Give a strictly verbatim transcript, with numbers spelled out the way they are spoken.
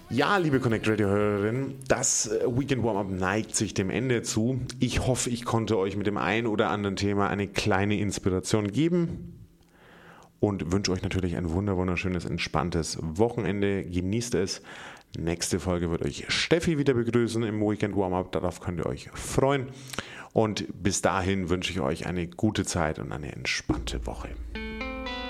Ja, liebe Connect Radio Hörerinnen, das Weekend Warm-Up neigt sich dem Ende zu. Ich hoffe, ich konnte euch mit dem ein oder anderen Thema eine kleine Inspiration geben und wünsche euch natürlich ein wunder wunderschönes, entspanntes Wochenende. Genießt es. Nächste Folge wird euch Steffi wieder begrüßen im Weekend Warm-Up. Darauf könnt ihr euch freuen. Und bis dahin wünsche ich euch eine gute Zeit und eine entspannte Woche.